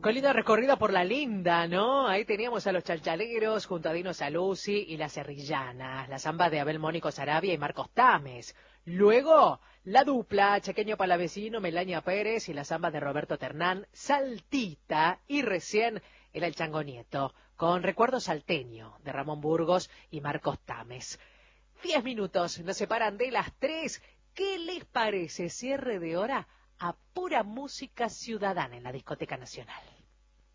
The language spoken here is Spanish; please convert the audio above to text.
Con linda recorrida por la linda, ¿no? Ahí teníamos a los Chalchaleros junto a Dino Saluzzi y las Serrillanas, la samba de Abel Mónico Sarabia y Marcos Tames. Luego, la dupla Chaqueño Palavecino, Melania Pérez y la samba de Roberto Ternán, Saltita, y recién era el Chango Nieto, con Recuerdo Salteño de Ramón Burgos y Marcos Tames. 10 minutos nos separan de las 3. ¿Qué les parece cierre de hora a pura música ciudadana en la Discoteca Nacional?